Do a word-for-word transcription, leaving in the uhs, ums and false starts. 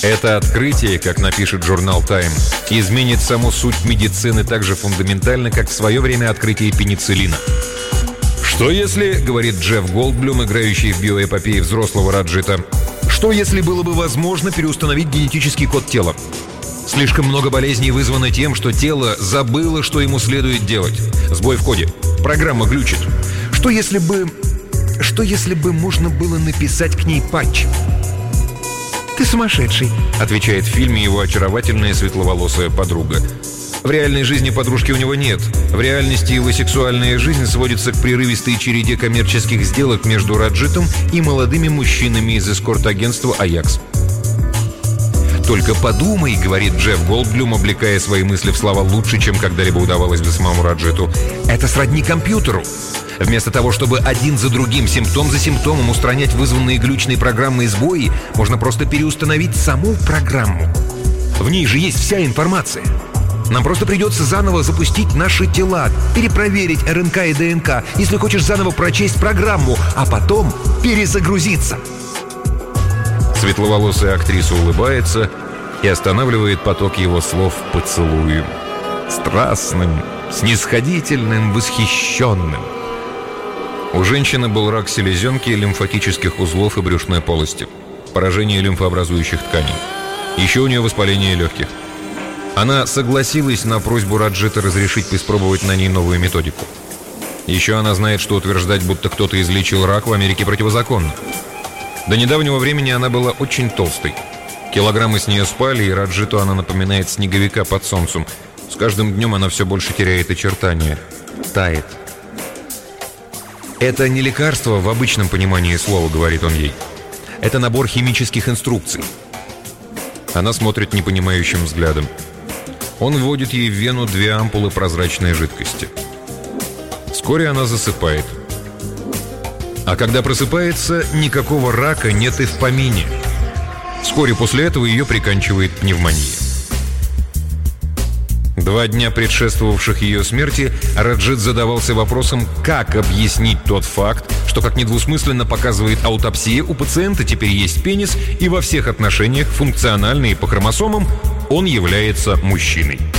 Это открытие, как напишет журнал Time, изменит саму суть медицины так же фундаментально, как в свое время открытие пенициллина. «Что если, — говорит Джефф Голдблюм, играющий в биоэпопее взрослого Раджита, — что если было бы возможно переустановить генетический код тела? Слишком много болезней вызвано тем, что тело забыло, что ему следует делать. Сбой в коде. Программа глючит. Что если бы... Что если бы можно было написать к ней патч?» «Ты сумасшедший», — отвечает в фильме его очаровательная светловолосая подруга. В реальной жизни подружки у него нет. В реальности его сексуальная жизнь сводится к прерывистой череде коммерческих сделок между Раджитом и молодыми мужчинами из эскорт-агентства «Аякс». «Только подумай», — говорит Джефф Голдблюм, облекая свои мысли в слова лучше, чем когда-либо удавалось бы самому Раджиту. «Это сродни компьютеру. Вместо того, чтобы один за другим, симптом за симптомом устранять вызванные глючной программой сбои, можно просто переустановить саму программу. В ней же есть вся информация. Нам просто придется заново запустить наши тела, перепроверить эр эн ка и дэ эн ка, если хочешь заново прочесть программу, а потом перезагрузиться». Светловолосая актриса улыбается и останавливает поток его слов поцелуем. Страстным, снисходительным, восхищенным. У женщины был рак селезенки, лимфатических узлов и брюшной полости, поражение лимфообразующих тканей. Еще у нее воспаление легких. Она согласилась на просьбу Раджита разрешить испробовать на ней новую методику. Еще она знает, что утверждать, будто кто-то излечил рак, в Америке противозаконно. До недавнего времени она была очень толстой. Килограммы с нее спали, и Раджиту она напоминает снеговика под солнцем. С каждым днем она все больше теряет очертания. Тает. «Это не лекарство в обычном понимании слова», — говорит он ей. «Это набор химических инструкций». Она смотрит непонимающим взглядом. Он вводит ей в вену две ампулы прозрачной жидкости. Вскоре она засыпает. А когда просыпается, никакого рака нет и в помине. Вскоре после этого ее приканчивает пневмония. Два дня предшествовавших ее смерти Раджит задавался вопросом, как объяснить тот факт, что, как недвусмысленно показывает аутопсия, у пациента теперь есть пенис, и во всех отношениях, функционально и по хромосомам, он является мужчиной.